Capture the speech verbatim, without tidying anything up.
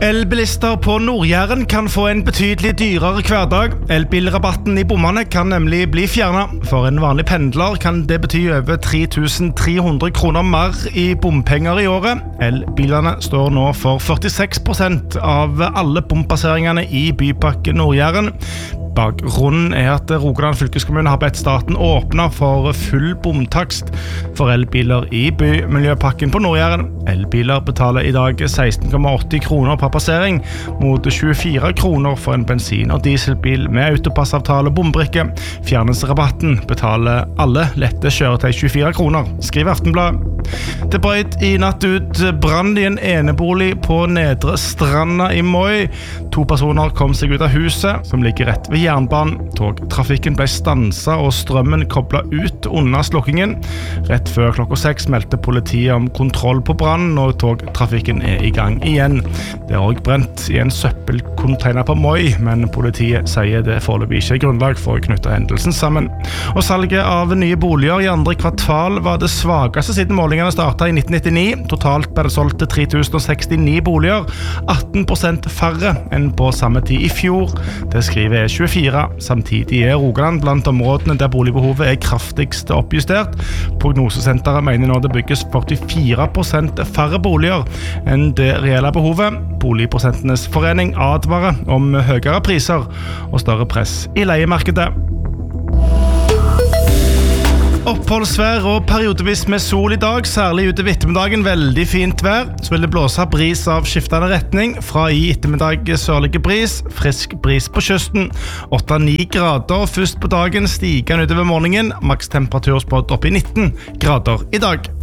Elbilister på Nord-Jæren kan få en betydelig dyrere hverdag. Elbilrabatten i bommene kan nemlig bli fjernet. For en vanlig pendler kan det bety over tre tusen tre hundre kroner mer i bompenger i året. Elbilene står nå for førtiseks prosent av alle bompasseringene i Bypakke Nord-Jæren. Bakgrunnen er at Rogaland fylkeskommune har bedt staten åpne for full bomtakst for elbiler i bymiljøpakken på Nord-Jæren. Elbiler betaler i dag seksten komma åtti kroner per passering, mot tjuefire kroner for en bensin- og dieselbil med autopassavtale og bombrikke. Fjernes rabatten betaler alle lette kjøretøy tjuefire kroner, skriver Aftenblad. Det brøt i natt ut brann i en enebolig på Nedre Stranda i Moi. To personer kom seg ut av huset, som ligger rett ved jernbanen. Togtrafikken ble stanset og strømmen koblet ut under slokkingen. Rett før klokka seks meldte politiet om kontroll på brannen, og togtrafikken er i gang igjen. Det er også brent i en søppelcontainer på Moi, men politiet sier det foreløpig ikke er grunnlag for å knytte hendelsen sammen. Og salget av nye boliger i andre kvartal var det svakeste siden målingene startet i nitten nittini. Totalt ble det solgt til tre tusen sekstini boliger, atten prosent færre enn på samme tid i fjor. Det skriver E tjuefire. Samtidig er Rogaland blant områdene der boligbehovet er kraftigst oppjustert. Prognosesenteret mener nå det bygges førtifire prosent færre boliger enn det reelle behovet. Boligprosentenes forening advarer om høyere priser og større press i leiemarkedet. Oppholdsvær og periodevis med sol i dag, særlig ute ved ettermiddagen, veldig fint vær. Så vil det blåse bris av skiftende retning, fra i ettermiddag sørlige bris, frisk bris på kysten. åtte til ni grader først på dagen, stigende utover morgenen, maks temperatur spådd opp i nitten grader i dag.